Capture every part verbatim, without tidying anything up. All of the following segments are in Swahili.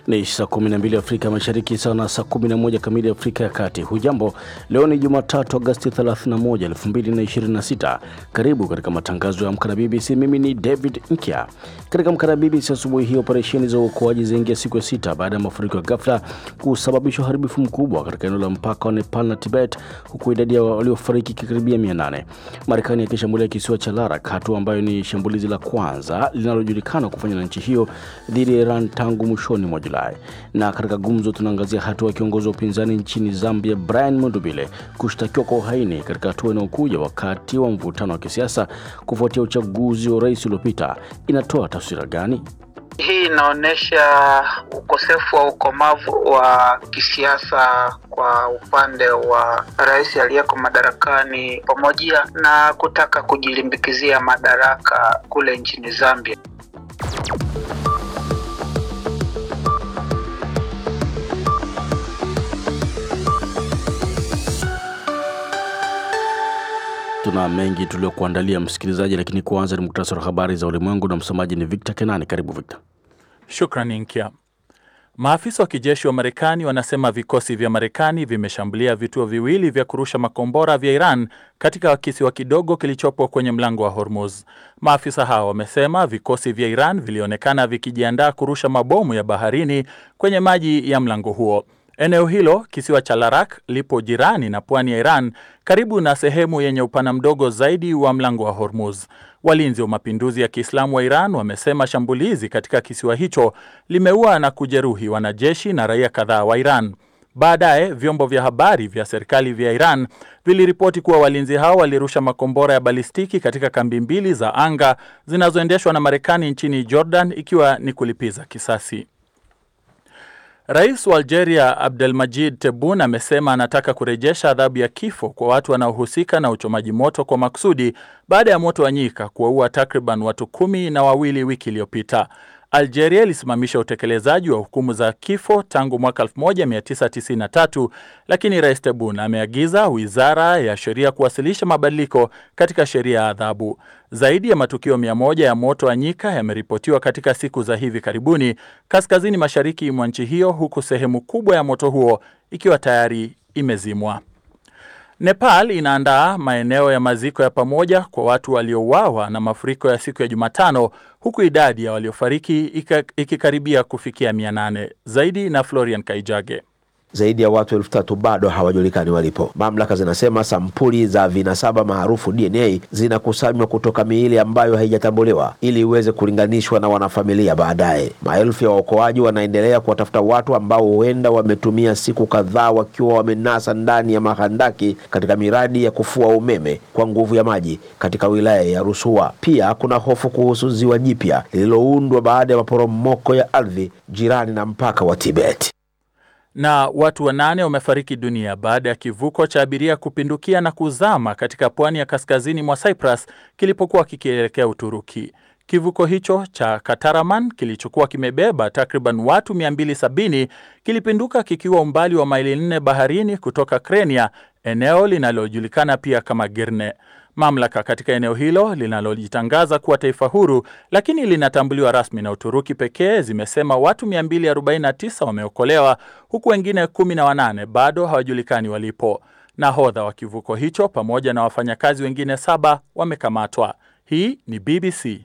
Ni saa kumi na mbili Afrika Mashariki, sawa na saa kumi na moja kamili Afrika ya Kati. Hujambo, leo ni Jumatatu Agosti thelathini na moja, elfu mbili na ishirini na sita. Karibu katika matangazo ya Amka na B B C. Mimi ni David Nkia. Katika Amka na B B C asubuhi hii, operesheni za uokoaji zaingia siku ya sita baada ya mafuriko ya ghafla kusababisha uharibifu mkubwa katika eneo la mpaka wa Nepal na Tibet, huku idadi ya waliofariki ikikaribia mia nane. Marekani yakishambulia kisiwa cha Larak, hatua ambayo ni shambulizi la kwanza linalojulikana kufanywa na nchi hiyo dhidi ya Iran tangu mwishoni mwa Julai. Na katika gumzo tunaangazia hatua ya kiongozi wa upinzani nchini Zambia Brian Mundubile kushtakiwa kwa uhaini katika hatua inayokuja wakati wa mvutano wa kisiasa kufuatia uchaguzi wa rais uliopita. Inatoa taswira gani? Hii inaonyesha ukosefu wa ukomavu wa kisiasa kwa upande wa rais aliyeko madarakani, pamoja na kutaka kujilimbikizia madaraka kule nchini Zambia. Tuna mengi tuliokuandalia msikilizaji, lakini kwanza ni muktasari wa habari za ulimwengu na msomaji ni Victor Kenani. Karibu Victor. Shukrani Nkia. Maafisa wa kijeshi wa Marekani wanasema vikosi vya Marekani vimeshambulia vituo viwili vya kurusha makombora vya Iran katika kisiwa kidogo kilichopo kwenye mlango wa Hormuz. Maafisa hao wamesema vikosi vya Iran vilionekana vikijiandaa kurusha mabomu ya baharini kwenye maji ya mlango huo. Eneo hilo, kisiwa cha Larak, lipo jirani na pwani ya Iran, karibu na sehemu yenye upana mdogo zaidi wa mlango wa Hormuz. Walinzi wa mapinduzi ya Kiislamu wa Iran wamesema shambulizi katika kisiwa hicho limeua na kujeruhi wanajeshi na raia kadhaa wa Iran. Baadaye, vyombo vya habari vya serikali vya Iran viliripoti kuwa walinzi hao walirusha makombora ya balistiki katika kambi mbili za anga zinazoendeshwa na Marekani nchini Jordan, ikiwa ni kulipiza kisasi. Rais wa Algeria Abdelmadjid Tebboune amesema anataka kurejesha adhabu ya kifo kwa watu wanaohusika na uchomaji moto kwa makusudi baada ya moto wa nyika kuwaua takriban watu kumi na wawili wiki iliyopita. Algeria ilisimamisha utekelezaji wa hukumu za kifo tangu mwaka elfu moja mia tisa tisini na tatu, lakini Rais Tebboune ameagiza Wizara ya Sheria kuwasilisha mabadiliko katika sheria ya adhabu. Zaidi ya matukio mia moja ya moto wa nyika yameripotiwa katika siku za hivi karibuni kaskazini mashariki mwa nchi hiyo, huku sehemu kubwa ya moto huo ikiwa tayari imezimwa. Nepal inaandaa maeneo ya maziko ya pamoja kwa watu waliouawa na mafuriko ya siku ya Jumatano, huku idadi ya waliofariki ikikaribia kufikia mia nane. Zaidi na Florian Kaijage. Zaidi ya watu elfu tatu bado hawajulikani walipo. Mamlaka zinasema sampuli za vinasaba maarufu D N A zinakusanywa kutoka miili ambayo haijatambuliwa ili iweze kulinganishwa na wanafamilia baadaye. Maelfu ya waokoaji wanaendelea kuwatafuta watu ambao huenda wametumia siku kadhaa wakiwa wamenasa ndani ya mahandaki katika miradi ya kufua umeme kwa nguvu ya maji katika wilaya ya Rusua. Pia kuna hofu kuhusu ziwa jipya lililoundwa baada ya maporomoko ya ardhi jirani na mpaka wa Tibet. Na watu wanane wamefariki dunia baada ya kivuko cha abiria kupindukia na kuzama katika pwani ya kaskazini mwa Cyprus kilipokuwa kikielekea Uturuki. Kivuko hicho cha Kataraman kilichokuwa kimebeba takriban watu mia mbili sabini kilipinduka kikiwa umbali wa maili nne baharini kutoka Krenia, eneo linalojulikana pia kama Girne. Mamlaka katika eneo hilo linalojitangaza kuwa taifa huru lakini linatambuliwa rasmi na Uturuki pekee zimesema watu mia mbili arobaini na tisa wameokolewa, huku wengine kumi na wanane bado hawajulikani walipo. Nahodha wa kivuko hicho pamoja na wafanyakazi wengine saba wamekamatwa. Hii ni B B C.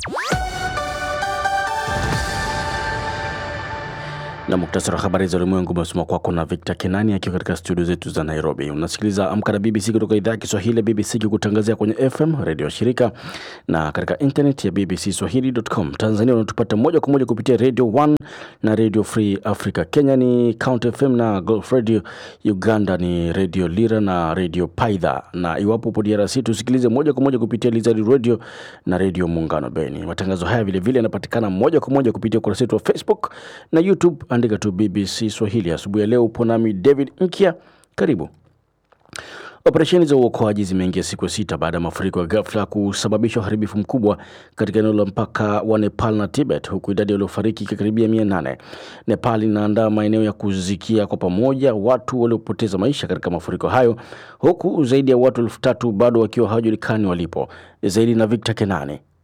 Na muktasari wa habari za ulimwengu umesoma kwako na Victor Kenani akiwa katika studio zetu za Nairobi. Unasikiliza Amka na B B C kutoka idhaa ya Kiswahili B B C kikutangazia kwenye F M radio shirika na katika internet ya b b c swahili dot com. Tanzania unatupata moja kwa moja kupitia Radio one na Radio Free Africa. Kenya ni Count F M na Gulf Radio. Uganda ni Radio Lira na Radio Paidha. Na iwapo upo D R C tusikilize moja kwa moja kupitia Lizard Radio na Radio Muungano Beni. Matangazo haya vile vile yanapatikana moja kwa moja kupitia ukurasa wetu wa Facebook na YouTube. Andika tu B B C Swahili. Asubuhi ya leo upo nami David Nkia. Karibu. Operesheni za uokoaji zimeingia siku sita baada ya mafuriko ya ghafla kusababisha uharibifu mkubwa katika eneo la mpaka wa Nepal na Tibet, huku idadi ya waliofariki ikikaribia mia nane. Nepal inaandaa maeneo ya kuzikia kwa pamoja watu waliopoteza maisha katika mafuriko hayo, huku zaidi ya watu elfu tatu bado wakiwa hawajulikani walipo. Zaidi na Victor Kenani.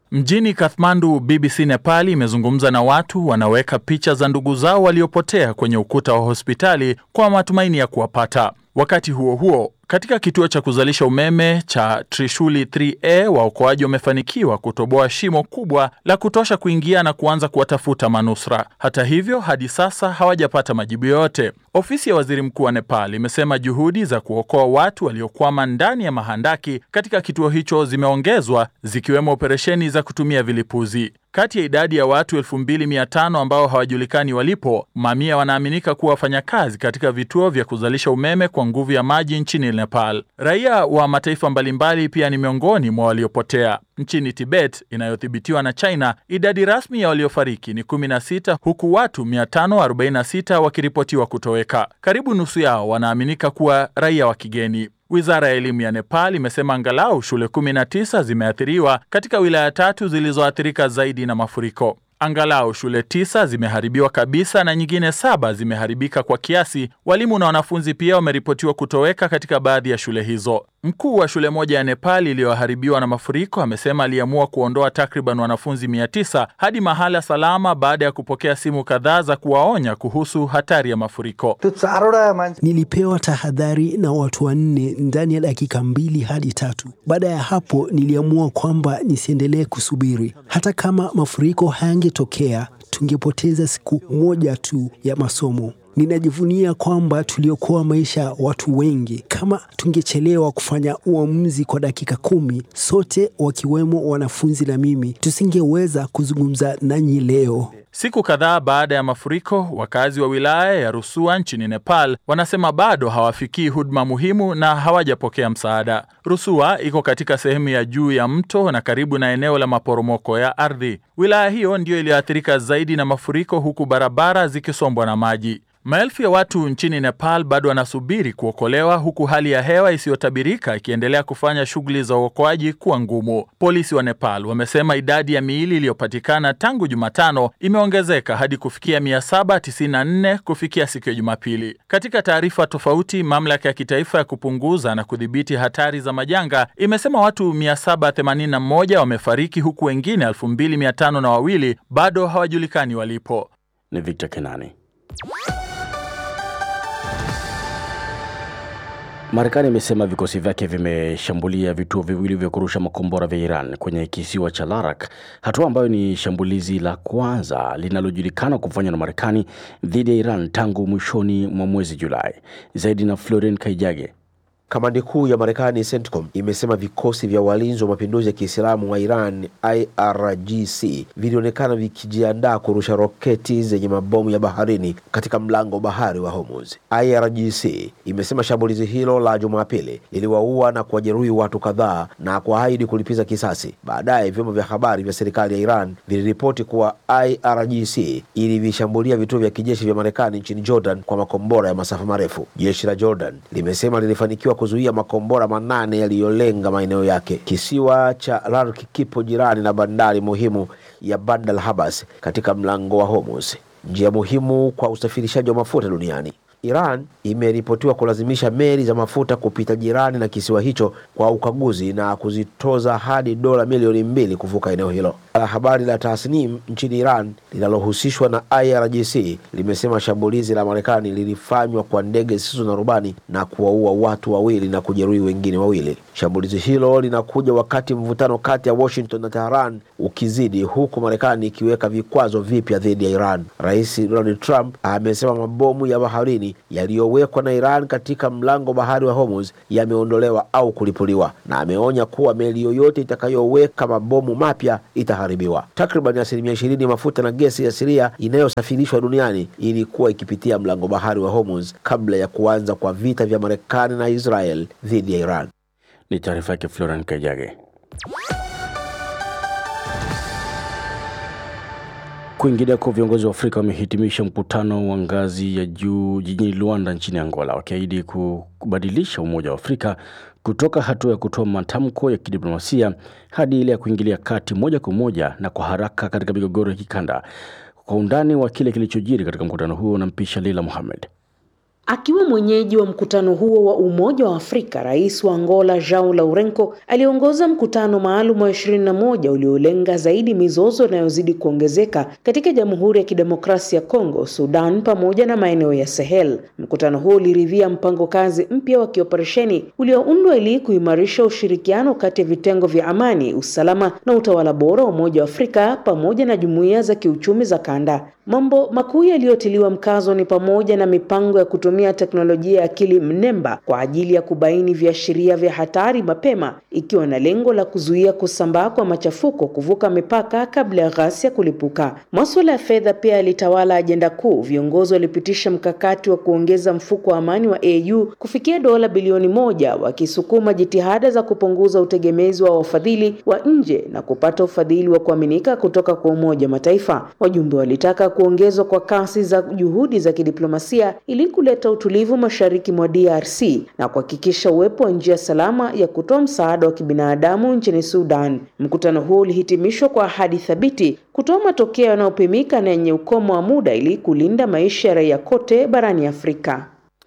Mjini Kathmandu, B B C Nepali imezungumza na watu wanaweka picha za ndugu zao waliopotea kwenye ukuta wa hospitali kwa matumaini ya kuwapata. Wakati huo huo, katika kituo cha kuzalisha umeme cha Trishuli three A, waokoaji wamefanikiwa kutoboa shimo kubwa la kutosha kuingia na kuanza kuwatafuta manusura. Hata hivyo, hadi sasa hawajapata majibu yote. Ofisi ya Waziri Mkuu wa Nepal imesema juhudi za kuokoa watu waliokwama ndani ya mahandaki katika kituo hicho zimeongezwa, zikiwemo operesheni za kutumia vilipuzi. Kati ya idadi ya watu elfu mbili mia tano ambao hawajulikani walipo, mamia wanaaminika kuwa wafanyakazi katika vituo vya kuzalisha umeme kwa nguvu ya maji nchini Nepal. Raia wa mataifa mbalimbali pia ni miongoni mwa waliopotea. Nchini Tibet, inayothibitiwa na China, idadi rasmi ya waliofariki ni kumi na sita, huku watu mia tano arobaini na sita wakiripotiwa kutoweka. Karibu nusu yao wanaaminika kuwa raia wa kigeni. Wizara ya elimu ya Nepal imesema angalau shule kumi na tisa zimeathiriwa katika wilaya tatu zilizoathirika zaidi na mafuriko. Angalau shule tisa zimeharibiwa kabisa na nyingine saba zimeharibika kwa kiasi. Walimu na wanafunzi pia wameripotiwa kutoweka katika baadhi ya shule hizo. Mkuu wa shule moja ya Nepal iliyoharibiwa na mafuriko amesema aliamua kuondoa takriban wanafunzi mia tisa hadi mahala salama baada ya kupokea simu kadhaa za kuwaonya kuhusu hatari ya mafuriko. Nilipewa tahadhari na watu wanne ndani ya dakika mbili hadi tatu. Baada ya hapo niliamua kwamba nisiendelee kusubiri. Hata kama mafuriko hayangetokea, tungepoteza siku moja tu ya masomo. Ninajivunia kwamba tuliokoa maisha watu wengi. Kama tungechelewa kufanya uamuzi kwa dakika kumi, sote wakiwemo wanafunzi na mimi, tusingeweza kuzungumza nanyi leo. Siku kadhaa baada ya mafuriko, wakazi wa wilaya ya Rusua nchini Nepal wanasema bado hawafikii huduma muhimu na hawajapokea msaada. Rusua iko katika sehemu ya juu ya mto na karibu na eneo la maporomoko ya ardhi. Wilaya hiyo ndiyo iliyoathirika zaidi na mafuriko, huku barabara zikisombwa na maji. Maelfu ya watu nchini Nepal bado wanasubiri kuokolewa, huku hali ya hewa isiyotabirika ikiendelea kufanya shughuli za uokoaji kuwa ngumu. Polisi wa Nepal wamesema idadi ya miili iliyopatikana tangu Jumatano imeongezeka hadi kufikia mia saba tisini na nne kufikia siku ya Jumapili. Katika taarifa tofauti, mamlaka ya kitaifa ya kupunguza na kudhibiti hatari za majanga imesema watu mia saba themanini na moja wamefariki, huku wengine elfu mbili mia tano na wawili bado hawajulikani walipo. Ni Victor Kenani. Marekani imesema vikosi vyake vimeshambulia vituo viwili vya kurusha makombora vya Iran kwenye kisiwa cha Larak, hatua ambayo ni shambulizi la kwanza linalojulikana kufanywa na Marekani dhidi ya Iran tangu mwishoni mwa mwezi Julai. Zaidi na Floren Kaijage. Kamandi kuu ya Marekani CENTCOM imesema vikosi vya walinzi wa mapinduzi ya Kiislamu wa Iran I R G C vilionekana vikijiandaa kurusha roketi zenye mabomu ya baharini katika mlango wa bahari wa Hormuz. I R G C imesema shambulizi hilo la Jumapili liliwaua na kuwajeruhi watu kadhaa na kuahidi kulipiza kisasi. Baadaye vyombo vya habari vya serikali ya Iran viliripoti kuwa I R G C ilivishambulia vituo vya kijeshi vya Marekani nchini Jordan kwa makombora ya masafa marefu. Jeshi la Jordan limesema lilifanikiwa kuzuia makombora manane yaliyolenga maeneo yake. Kisiwa cha Larak kipo jirani na bandari muhimu ya Bab al-Habas katika mlango wa Hormuz, njia muhimu kwa usafirishaji wa mafuta duniani. Iran imeripotiwa kulazimisha meli za mafuta kupita jirani na kisiwa hicho kwa ukaguzi na kuzitoza hadi dola milioni mbili kuvuka eneo hilo. Habari la Tasnim nchini Iran linalohusishwa na I R G C limesema shambulizi la Marekani lilifanywa kwa ndege zisizo na rubani na kuwaua watu wawili na kujeruhi wengine wawili. Shambulizi hilo linakuja wakati mvutano kati ya Washington na Tehran ukizidi, huku Marekani ikiweka vikwazo vipya dhidi ya Iran. Rais Donald Trump amesema mabomu ya baharini yaliyowekwa na Iran katika mlango bahari wa Hormuz yameondolewa au kulipuliwa, na ameonya kuwa meli yoyote itakayoweka mabomu mapya itaharibiwa. Takriban asilimia ishirini ya mafuta na gesi asilia inayosafirishwa duniani ilikuwa ikipitia mlango bahari wa Hormuz kabla ya kuanza kwa vita vya Marekani na Israel dhidi ya Iran. Ni taarifa yake Floren Kajage. Kwingineko, viongozi wa Afrika wamehitimisha mkutano wa ngazi ya juu jijini Luanda nchini Angola, wakiahidi kubadilisha Umoja wa Afrika kutoka hatua ya kutoa matamko ya kidiplomasia hadi ile ya kuingilia kati moja kwa moja na kwa haraka katika migogoro ya kikanda. Kwa undani wa kile kilichojiri katika mkutano huo na mpisha Lila Mohamed. Akiwa mwenyeji wa mkutano huo wa Umoja wa Afrika, Rais wa Angola João Lourenço aliongoza mkutano maalum wa ishirini na moja uliolenga zaidi mizozo inayozidi kuongezeka katika Jamhuri ya Kidemokrasia ya Kongo, Sudan pamoja na maeneo ya Sahel. Mkutano huo uliridhia mpango kazi mpya wa kioperesheni ulioundwa ili kuimarisha ushirikiano kati ya vitengo vya amani, usalama na utawala bora wa Umoja wa Afrika pamoja na jumuiya za kiuchumi za kanda. Mambo makuu yaliyotiliwa mkazo ni pamoja na mipango ya kutumia teknolojia ya akili mnemba kwa ajili ya kubaini viashiria vya hatari mapema, ikiwa na lengo la kuzuia kusambaa kwa machafuko kuvuka mipaka kabla ya ghasia kulipuka. Masuala ya fedha pia yalitawala ajenda kuu. Viongozi walipitisha mkakati wa kuongeza mfuko wa amani wa A U kufikia dola bilioni moja, wakisukuma jitihada za kupunguza utegemezi wa wafadhili wa nje na kupata ufadhili wa kuaminika kutoka kwa Umoja wa Mataifa. Wajumbe walitaka kuongezwa kwa kasi za juhudi za kidiplomasia ili kuleta utulivu mashariki mwa D R C na kuhakikisha uwepo wa njia salama ya kutoa msaada wa kibinadamu nchini Sudan. Mkutano huo ulihitimishwa kwa ahadi thabiti kutoa matokeo yanayopimika na yenye ukomo wa muda ili kulinda maisha ya raia kote barani Afrika.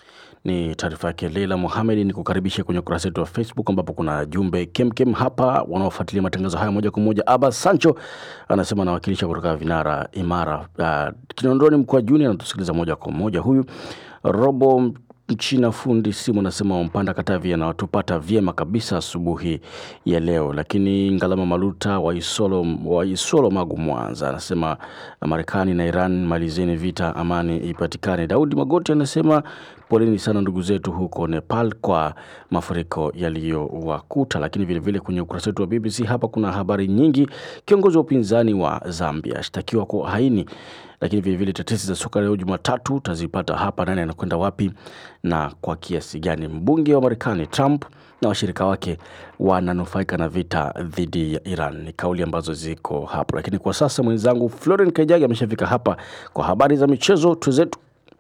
Ni taarifa yake Leila Mohamed. Ni kukaribisha kwenye ukurasa wetu wa Facebook ambapo kuna jumbe kemkem hapa wanaofuatilia matangazo haya moja kwa moja. Abbas Sancho anasema anawakilisha kutoka Vinara Imara uh, Kinondoni mkoa Juni, anatusikiliza moja kwa moja. Huyu Robo Mchina fundi simu anasema Mpanda Katavi na watupata vyema kabisa asubuhi ya leo. Lakini Ngalama Maluta wa Isolo wa Isolo Magu Mwanza anasema Marekani na Iran malizeni vita, amani ipatikane. Daudi Magoti anasema poleni sana ndugu zetu huko Nepal kwa mafuriko yaliyowakuta. Lakini vile vile kwenye ukurasa wetu wa B B C hapa kuna habari nyingi. Kiongozi wa upinzani wa Zambia ashtakiwa kwa haini. Lakini vile vile tetesi za soka leo Jumatatu tazipata hapa, nani anakwenda wapi na kwa kiasi gani. Mbunge wa Marekani Trump na washirika wake wananufaika na vita dhidi ya Iran, ni kauli ambazo ziko hapo. Lakini kwa sasa mwenzangu Floren Kaijagi ameshafika hapa kwa habari za michezo tuzetu.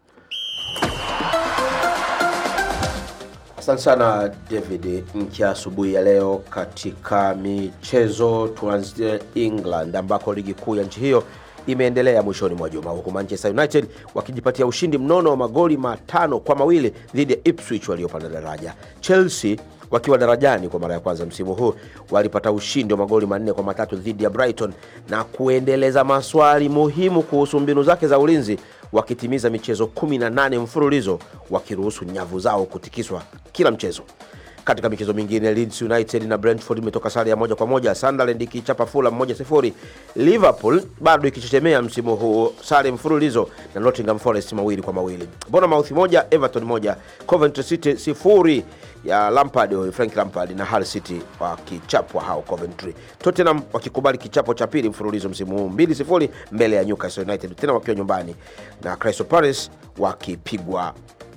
Asante sana David. Mkia asubuhi ya leo katika michezo tuanzie England ambako ligi kuu ya nchi hiyo imeendelea mwishoni mwa juma, huku Manchester United wakijipatia ushindi mnono wa magoli matano kwa mawili dhidi ya Ipswich waliopanda daraja. Chelsea wakiwa darajani kwa mara ya kwanza msimu huu walipata ushindi wa magoli manne kwa matatu dhidi ya Brighton na kuendeleza maswali muhimu kuhusu mbinu zake za ulinzi, wakitimiza michezo kumi na nane mfululizo wakiruhusu nyavu zao kutikiswa kila mchezo. Katika michezo mingine, Leeds United na Brentford imetoka sare ya moja kwa moja, Sunderland ikichapa Fulham moja sifuri, Liverpool bado ikichechemea msimu huu sare mfululizo na Nottingham Forest mawili kwa mawili. Bournemouth moja, Everton moja, Coventry City sifuri ya Lampard, Frank Lampard na Hull City wakichapwa hao Coventry. Tottenham wakikubali kichapo cha pili mfululizo msimu huu mbili sifuri mbele ya Newcastle United tena wakiwa nyumbani, na Crystal Palace wakipigwa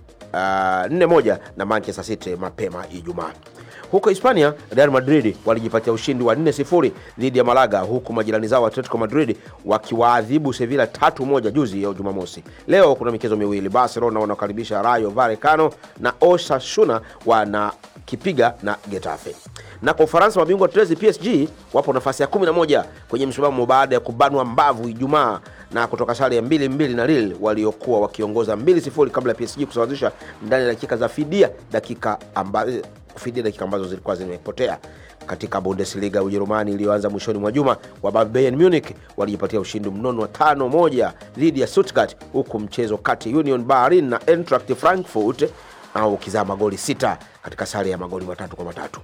Uh, nne moja na Manchester City mapema Ijumaa. Huko Hispania, Real Madrid walijipatia ushindi wa nne sifuri dhidi ya Malaga, huku majirani zao Atletico Madrid wakiwaadhibu Sevilla tatu moja juzi ya Jumamosi. Leo kuna michezo miwili. Barcelona wanakaribisha Rayo Vallecano na Osasuna wanakipiga na Getafe. Na kwa Ufaransa, mabingwa Trezi P S G wapo nafasi ya kumi na moja kwenye msimamo baada ya kubanwa mbavu Ijumaa na kutoka sare ya mbili mbili na Lille waliokuwa wakiongoza mbili sifuri kabla ya P S G kusawazisha ndani ya dakika za fidia dakika ambazo fidia dakika ambazo zilikuwa zimepotea. Katika Bundesliga Ujerumani iliyoanza mwishoni mwa juma, wa Bayern Munich walijipatia ushindi mnono wa tano moja dhidi ya Stuttgart, huku mchezo kati Union Berlin na Eintracht Frankfurt au ukizaa magoli sita katika sare ya magoli matatu kwa matatu.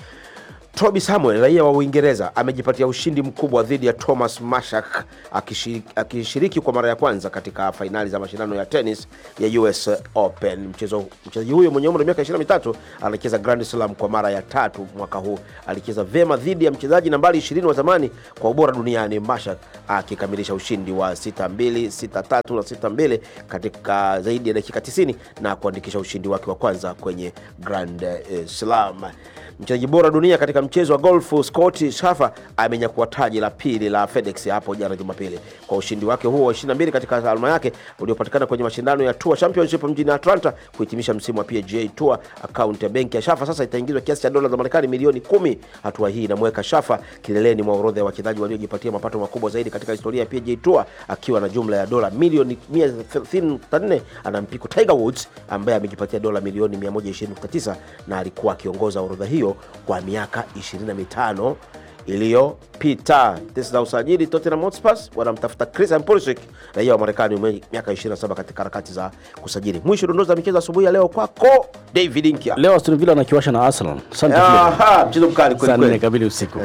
Toby Samuel, raia wa Uingereza, amejipatia ushindi mkubwa dhidi ya Thomas Mashak akishiriki, akishiriki kwa mara ya kwanza katika fainali za mashindano ya tennis ya U S Open. Mchezo mchezaji huyo mwenye umri wa miaka ishirini na mitatu anacheza Grand Slam kwa mara ya tatu mwaka huu. Alicheza vema dhidi ya mchezaji nambari ishirini wa zamani kwa ubora duniani Mashak, akikamilisha ushindi wa sita mbili, sita tatu na sita mbili katika zaidi ya dakika tisini na kuandikisha ushindi wake wa kwanza kwenye Grand Slam. Mchezaji bora dunia katika mchezo wa golf Scott Scheffler amenyakua taji la pili la FedEx hapo jana Jumapili kwa ushindi wake huo wa ishirini na mbili katika taaluma yake uliopatikana kwenye mashindano ya Tour Championship mjini Atlanta kuhitimisha msimu wa P G A Tour. Akaunti ya benki ya Scheffler sasa itaingizwa kiasi cha dola za Marekani milioni kumi. Hatua hii inamweka Scheffler kileleni mwa orodha ya wachezaji waliojipatia mapato makubwa zaidi katika historia ya P G A Tour akiwa na jumla ya dola milioni mia thelathini na nne. Anampiku Tiger Woods ambaye amejipatia dola milioni mia moja ishirini nukta tisa na alikuwa akiongoza orodha hiyo kwa miaka ishirini na mitano iliyopita. Tesa za usajili Tottenham Hotspur wanamtafuta Christian Pulisic raia wa Marekani mwenye miaka ishirini na saba katika harakati za kusajili. Mwisho dondoza michezo asubuhi ya leo kwako David Inkia. Leo Aston Villa anakiwasha na Arsenal. Asante Phil. Aha, mchezo mkali kweli kweli. Sana kabili usiku.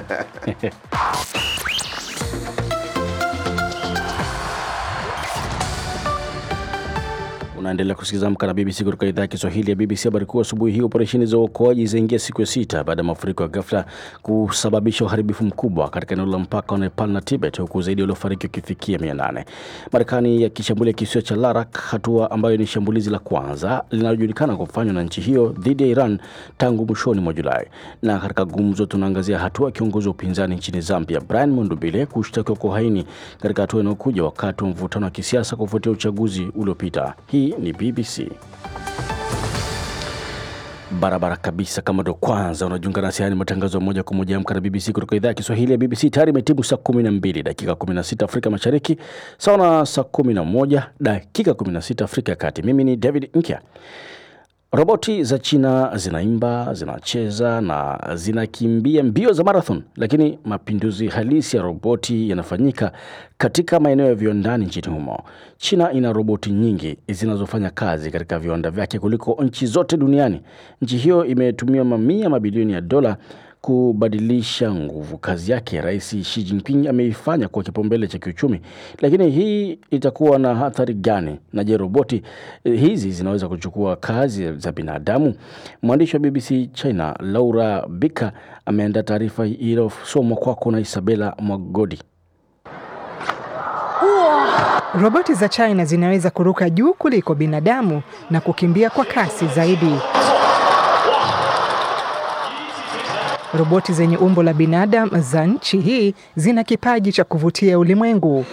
Unaendelea kusikiliza Amka na B B C kutoka idhaa ya Kiswahili ya B B C. Habari kuu asubuhi hii, operesheni za uokoaji zaingia siku ya sita baada ya mafuriko ya ghafla kusababisha uharibifu mkubwa katika eneo la mpaka wa Nepal na Tibet, huku zaidi waliofariki wakifikia mia nane. Marekani yakishambulia kisiwa cha Larak, hatua ambayo ni shambulizi la kwanza linalojulikana kufanywa na nchi hiyo dhidi ya Iran tangu mwishoni mwa Julai. Na katika gumzo tunaangazia hatua kiongozi wa upinzani nchini Zambia Brian Mundubile kushtakiwa kwa uhaini katika hatua inayokuja wakati wa mvutano wa kisiasa kufuatia uchaguzi uliopita. Hii ni B B C. Barabara kabisa. Kama ndo kwanza unajiunga nasi, haya ni matangazo moja kwa moja Amka na B B C kutoka idhaa ya Kiswahili ya B B C. Tayari imetimu saa kumi na mbili dakika kumi na sita Afrika Mashariki, sawa na saa kumi na moja dakika kumi na sita Afrika ya Kati. Mimi ni David Inkia. Roboti za China zinaimba, zinacheza na zinakimbia mbio za marathon, lakini mapinduzi halisi ya roboti yanafanyika katika maeneo ya viwandani nchini humo. China ina roboti nyingi zinazofanya kazi katika viwanda vyake kuliko nchi zote duniani. Nchi hiyo imetumia mamia mabilioni ya dola kubadilisha nguvu kazi yake. Rais Xi Jinping ameifanya kwa kipaumbele cha kiuchumi, lakini hii itakuwa na athari gani? Na je, roboti hizi zinaweza kuchukua kazi za binadamu? Mwandishi wa B B C China Laura Bika ameandaa taarifa iliyosomwa kwako na Isabella Mwagodi. Roboti za China zinaweza kuruka juu kuliko binadamu na kukimbia kwa kasi zaidi. Roboti zenye umbo la binadamu za nchi hii zina kipaji cha kuvutia ulimwengu.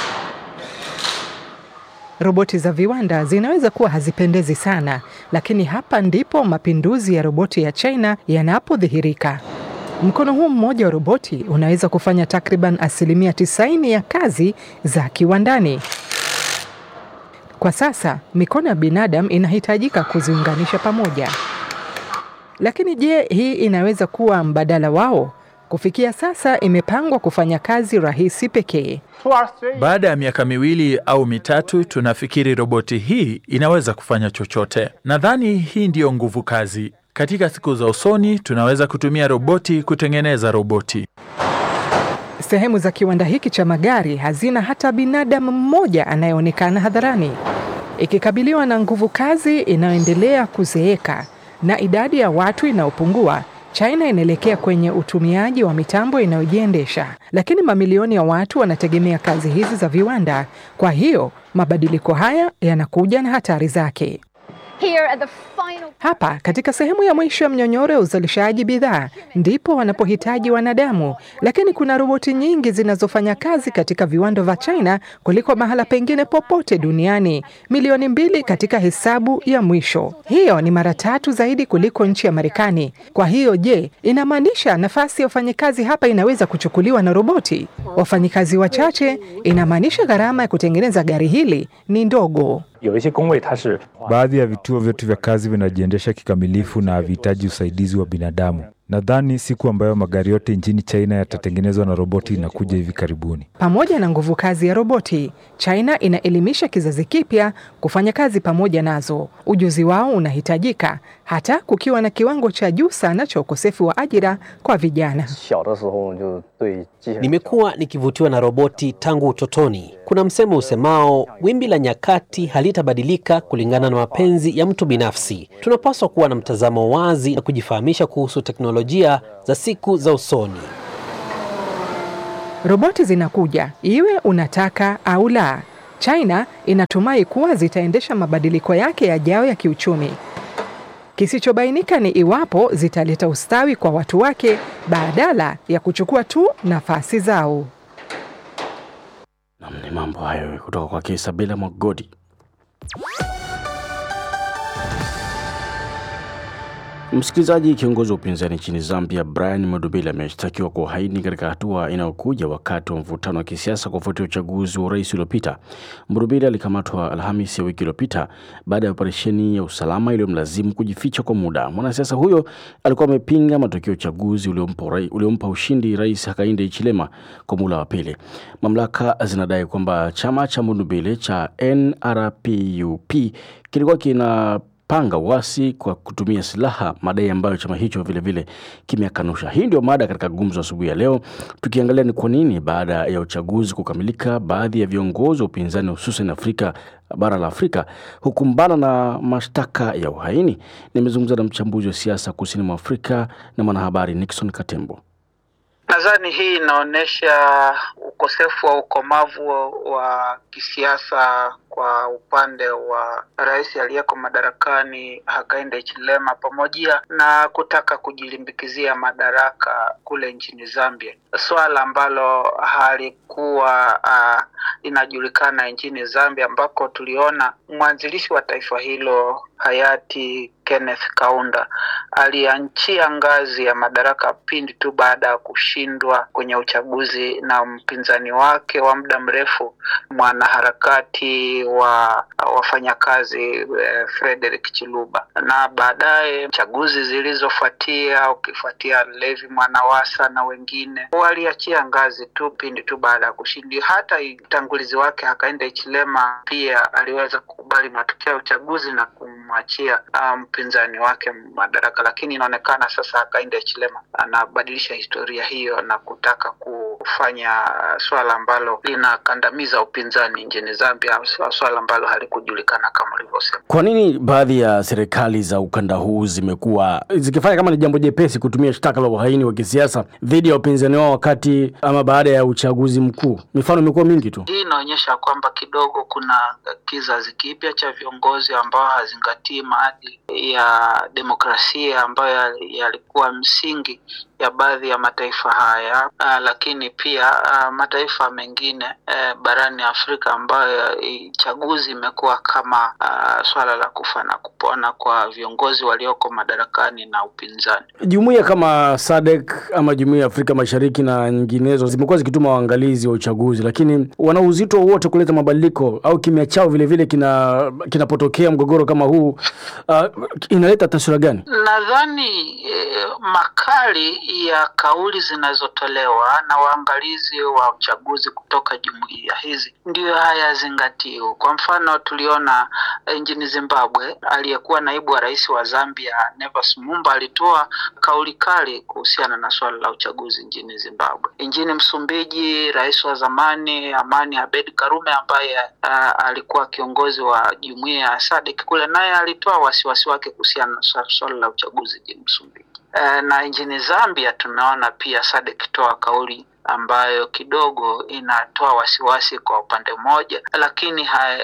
Roboti za viwanda zinaweza kuwa hazipendezi sana, lakini hapa ndipo mapinduzi ya roboti ya China yanapodhihirika. Mkono huu mmoja wa roboti unaweza kufanya takriban asilimia tisaini ya kazi za kiwandani. Kwa sasa, mikono ya binadamu inahitajika kuziunganisha pamoja. Lakini je, hii inaweza kuwa mbadala wao? Kufikia sasa imepangwa kufanya kazi rahisi pekee. Baada ya miaka miwili au mitatu, tunafikiri roboti hii inaweza kufanya chochote. Nadhani hii ndiyo nguvu kazi. Katika siku za usoni, tunaweza kutumia roboti kutengeneza roboti. Sehemu za kiwanda hiki cha magari hazina hata binadamu mmoja anayeonekana hadharani. Ikikabiliwa na nguvu kazi inayoendelea kuzeeka na idadi ya watu inayopungua, China inaelekea kwenye utumiaji wa mitambo inayojiendesha. Lakini mamilioni ya watu wanategemea kazi hizi za viwanda. Kwa hiyo, mabadiliko haya yanakuja na hatari zake. Hapa katika sehemu ya mwisho ya mnyonyoro ya uzalishaji bidhaa ndipo wanapohitaji wanadamu, lakini kuna roboti nyingi zinazofanya kazi katika viwanda vya China kuliko mahala pengine popote duniani, milioni mbili katika hesabu ya mwisho. Hiyo ni mara tatu zaidi kuliko nchi ya Marekani. Kwa hiyo je, inamaanisha nafasi ya wafanyikazi hapa inaweza kuchukuliwa na roboti? Wafanyikazi wachache, inamaanisha gharama ya kutengeneza gari hili ni ndogo. Baadhi ya vituo vyetu vya kazi vinajiendesha kikamilifu na havihitaji usaidizi wa binadamu. Nadhani siku ambayo magari yote nchini China yatatengenezwa na roboti inakuja hivi karibuni. Pamoja na nguvu kazi ya roboti, China inaelimisha kizazi kipya kufanya kazi pamoja nazo. Ujuzi wao unahitajika hata kukiwa na kiwango cha juu sana cha ukosefu wa ajira kwa vijana. Nimekuwa nikivutiwa na roboti tangu utotoni. Kuna msemo usemao wimbi la nyakati halitabadilika kulingana na mapenzi ya mtu binafsi. Tunapaswa kuwa na mtazamo wazi na kujifahamisha kuhusu teknolojia za siku za usoni. Roboti zinakuja, iwe unataka au la. China inatumai kuwa zitaendesha mabadiliko yake yajayo ya kiuchumi. Kisichobainika ni iwapo zitaleta ustawi kwa watu wake badala ya kuchukua tu nafasi zao. Ni mambo hayo kutoka kwa Isabella Mwagodi. Msikilizaji, kiongozi wa upinzani nchini Zambia Brian Mudubile ameshtakiwa kwa uhaini katika hatua inayokuja wakati wa mvutano wa kisiasa kufuatia uchaguzi wa rais uliopita. Mudubile alikamatwa Alhamisi ya wiki iliyopita baada ya operesheni ya usalama iliyomlazimu kujificha kwa muda. Mwanasiasa huyo alikuwa amepinga matokeo ya uchaguzi uliompa uliompa ushindi Rais Hakainde Hichilema kwa muhula wa pili. Mamlaka zinadai kwamba chama cha Mudubile cha N R P U P kilikuwa kina panga uasi kwa kutumia silaha, madai ambayo chama hicho vile vile kimekanusha. Hii ndio mada katika gumzo asubuhi ya leo, tukiangalia ni kwa nini baada ya uchaguzi kukamilika baadhi ya viongozi wa upinzani hususan Afrika bara la Afrika hukumbana na mashtaka ya uhaini. Nimezungumza na mchambuzi wa siasa kusini mwa Afrika na mwanahabari Nixon Katembo. Nadhani hii inaonyesha ukosefu wa ukomavu wa kisiasa kwa upande wa rais aliyeko madarakani Hakainde Hichilema, pamoja na kutaka kujilimbikizia madaraka kule nchini Zambia, swala ambalo halikuwa uh, inajulikana nchini Zambia, ambako tuliona mwanzilishi wa taifa hilo hayati Kenneth Kaunda alianchia ngazi ya madaraka pindi tu baada ya kushindwa kwenye uchaguzi na mpinzani wake wa muda mrefu, mwanaharakati wa wafanyakazi Frederick Chiluba. Na baadaye chaguzi zilizofuatia, ukifuatia Levi Mwanawasa na wengine, waliachia ngazi tu pindi tu baada ya kushindi. Hata mtangulizi wake Hakainde Hichilema pia aliweza kukubali matokeo ya uchaguzi na kumwachia mpinzani um, wake madaraka, lakini inaonekana sasa Hakainde Hichilema anabadilisha historia hiyo na kutaka kufanya swala ambalo linakandamiza upinzani nchini Zambia, swala ambalo halikujulikana kama ulivyosema. Kwa nini baadhi ya serikali za ukanda huu zimekuwa zikifanya kama ni jambo jepesi kutumia shtaka la uhaini wa kisiasa dhidi ya upinzani wao wakati ama baada ya uchaguzi mkuu? Mifano imekuwa mingi tu. Hii inaonyesha kwamba kidogo kuna kizazi kipya cha viongozi ambao hazingatii maadili ya demokrasia ambayo yalikuwa msingi ya baadhi ya mataifa haya, uh, lakini pia uh, mataifa mengine uh, barani Afrika ambayo chaguzi imekuwa kama uh, swala la kufa na kupona kwa viongozi walioko madarakani na upinzani. Jumuiya kama S A D C ama Jumuiya ya Afrika Mashariki na nyinginezo zimekuwa zikituma waangalizi wa uchaguzi, lakini wana uzito wote kuleta mabadiliko au kimya chao vile vile kina kinapotokea mgogoro kama huu uh, inaleta taswira gani? Nadhani eh, makali ya kauli zinazotolewa na waangalizi wa uchaguzi kutoka jumuiya hizi ndio haya zingatio. Kwa mfano, tuliona nchini Zimbabwe aliyekuwa naibu wa rais wa Zambia Nevas Mumba alitoa kauli kali kuhusiana na swala la uchaguzi nchini Zimbabwe. Nchini Msumbiji, rais wa zamani Amani Abedi Karume ambaye uh, alikuwa kiongozi wa jumuiya ya S A D C kule, naye alitoa wasiwasi wake kuhusiana na swala la uchaguzi nchini Msumbiji. Uh, na nchini Zambia tunaona pia S A D C toa kauli ambayo kidogo inatoa wasiwasi kwa upande mmoja, lakini ha,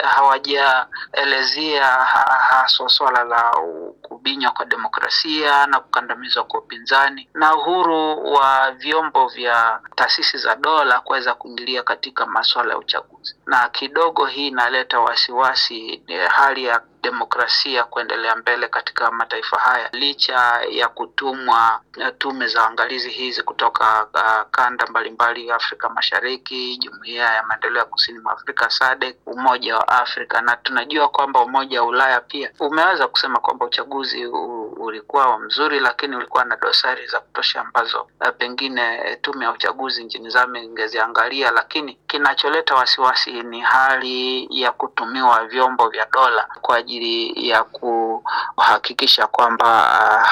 hawajaelezea haswa swala la kubinywa kwa demokrasia na kukandamizwa kwa upinzani na uhuru wa vyombo vya taasisi za dola kuweza kuingilia katika masuala ya uchaguzi. Na kidogo hii inaleta wasiwasi hali ya demokrasia kuendelea mbele katika mataifa haya, licha ya kutumwa tume za angalizi hizi kutoka uh, kanda mbalimbali ya Afrika Mashariki, Jumuiya ya Maendeleo ya Kusini mwa Afrika S A D C, Umoja wa Afrika, na tunajua kwamba Umoja wa Ulaya pia umeweza kusema kwamba uchaguzi u, ulikuwa mzuri, lakini ulikuwa na dosari za kutosha ambazo uh, pengine tume ya uchaguzi nchini Zambia ingeziangalia. Lakini kinacholeta wasiwasi ni hali ya kutumiwa vyombo vya dola kwa ajili ya kuhakikisha kwamba uh,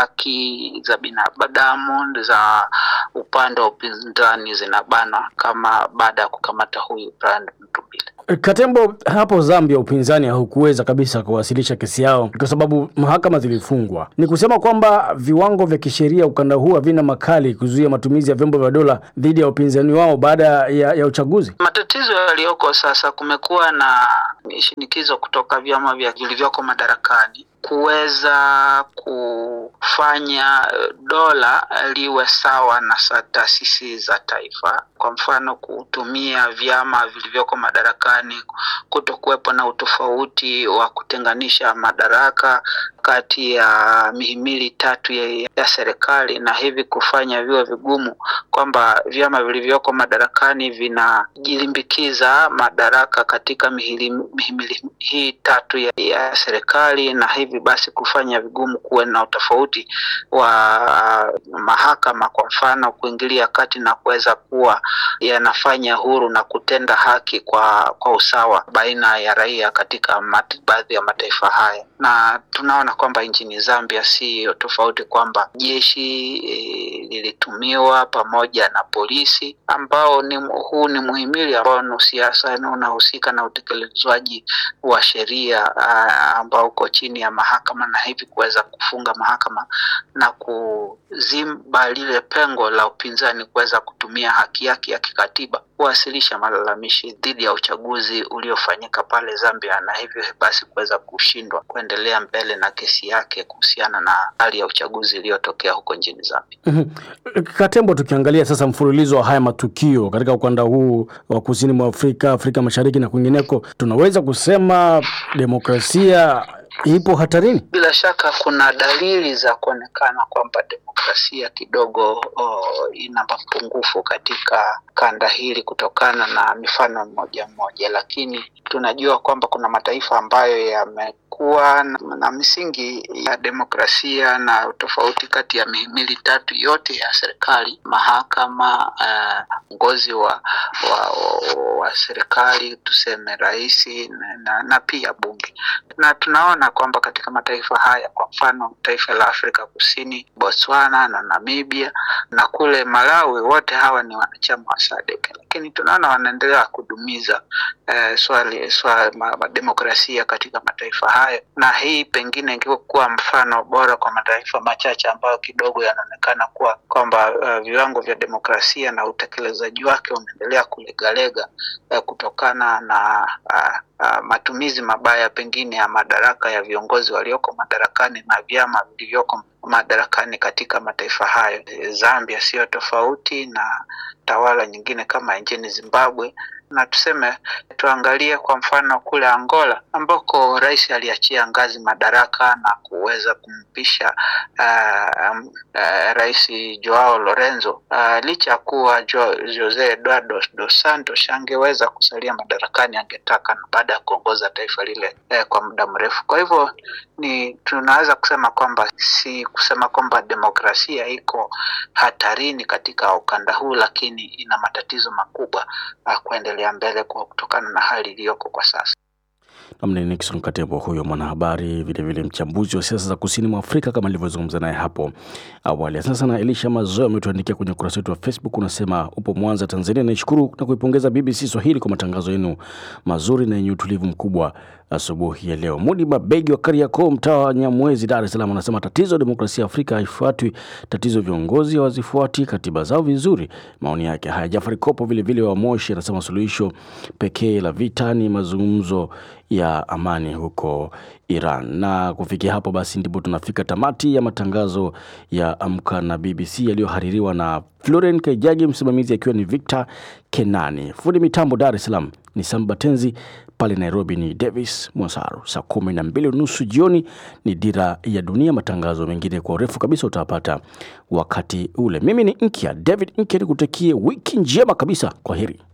haki za binadamu za upande wa upinzani zinabana, kama baada ya kukamata huyu Brian Mudubile. Katembo, hapo Zambia upinzani haukuweza kabisa kuwasilisha kesi yao kwa sababu mahakama zilifungwa. Ni kusema kwamba viwango vya kisheria ukanda huu havina makali kuzuia matumizi ya vyombo vya dola dhidi ya upinzani wao baada ya, ya uchaguzi. Matatizo yaliyoko sasa, kumekuwa na shinikizo kutoka vyama vya vilivyoko madarakani kuweza kufanya dola liwe sawa na taasisi za taifa. Kwa mfano, kutumia vyama vilivyoko madarakani, kutokuwepo na utofauti wa kutenganisha madaraka kati ya mihimili tatu ya, ya serikali, na hivi kufanya viwe vigumu kwamba vyama vilivyoko madarakani vinajilimbikiza madaraka katika mihimili, mihimili hii tatu ya, ya serikali, na hivi basi kufanya vigumu kuwe na utofauti wa uh, mahakama kwa mfano kuingilia kati na kuweza kuwa yanafanya huru na kutenda haki kwa kwa usawa baina ya raia katika baadhi ya mataifa haya. Na tunaona kwamba nchini Zambia si tofauti, kwamba jeshi e, lilitumiwa pamoja na polisi ambao ni huu ni muhimili ambao ni siasa na unahusika na utekelezwaji wa sheria ambao uko chini ya mahakama, na hivi kuweza kufunga mahakama na kuzimba lile pengo la upinzani kuweza kutumia haki yake ya kikatiba kuwasilisha malalamishi dhidi ya uchaguzi uliofanyika pale Zambia, na hivyo basi kuweza kushindwa kuendelea mbele na kesi yake kuhusiana na hali ya uchaguzi iliyotokea huko nchini Zambia. Mm-hmm. Katembo, tukiangalia sasa mfululizo wa haya matukio katika ukanda huu wa kusini mwa Afrika, Afrika Mashariki na kwingineko, tunaweza kusema demokrasia ipo hatarini? Bila shaka kuna dalili za kuonekana kwamba demokrasia kidogo oh, ina mapungufu katika kanda hili kutokana na mifano mmoja mmoja, lakini tunajua kwamba kuna mataifa ambayo yamekuwa na, na misingi ya demokrasia na tofauti kati ya mihimili tatu yote ya serikali, mahakama, uongozi uh, wa, wa, wa, wa serikali, tuseme rais na, na, na pia bunge. Na tunaona kwamba katika mataifa haya, kwa mfano taifa la Afrika Kusini, Botswana na Namibia na kule Malawi, wote hawa ni wanachama wa S A D C, lakini tunaona wanaendelea kudumiza eh, swali swali ma, demokrasia katika mataifa haya, na hii pengine ingekuwa mfano bora kwa mataifa machache ambayo kidogo yanaonekana kuwa kwamba uh, viwango vya demokrasia na utekelezaji wake unaendelea kulegalega uh, kutokana na uh, uh, matumizi mabaya pengine ya madaraka ya viongozi walioko madarakani na vyama vilivyoko madarakani katika mataifa hayo. Zambia sio tofauti na tawala nyingine kama nchini Zimbabwe, na tuseme tuangalie kwa mfano kule Angola ambako rais aliachia ngazi madaraka na kuweza kumpisha uh, um, uh, rais Joao Lorenzo uh, licha kuwa jo, Jose Eduardo dos Santos angeweza kusalia madarakani angetaka, na baada ya kuongoza taifa lile uh, kwa muda mrefu. Kwa hivyo ni tunaweza kusema kwamba si kusema kwamba demokrasia iko hatarini katika ukanda huu, lakini ina matatizo makubwa uh, kuendelea mbele kwa kutokana na hali iliyoko kwa sasa. Namni Nixon Katembo, huyo mwanahabari vile vile mchambuzi wa siasa za kusini mwa Afrika kama nilivyozungumza naye hapo awali. Sasa na Elisha Mazoe ametuandikia kwenye ukurasa wetu wa Facebook, unasema upo Mwanza, Tanzania. Naishukuru na kuipongeza B B C Swahili kwa matangazo yenu mazuri na yenye utulivu mkubwa asubuhi ya leo. Mudi Mabegi wa Kariakoo, mtaa wa Nyamwezi, Dar es Salaam, anasema tatizo demokrasia Afrika haifuatwi, tatizo viongozi hawazifuati katiba zao vizuri. Maoni yake haya. Jafari Kopo vile vile wa Moshi anasema suluhisho pekee la vita ni mazungumzo ya amani huko Iran. Na kufikia hapo basi ndipo tunafika tamati ya matangazo ya Amka na B B C yaliyohaririwa na Florence Kaijagi, msimamizi akiwa ni Victor Kenani. Fundi mitambo Dar es Salaam ni Samba Tenzi, pale Nairobi ni Davis Mwasaru. Saa kumi na mbili unusu jioni ni Dira ya Dunia. Matangazo mengine kwa urefu kabisa utapata wakati ule. Mimi ni Nkia David Nkia, nikutakie wiki njema kabisa. Kwaheri.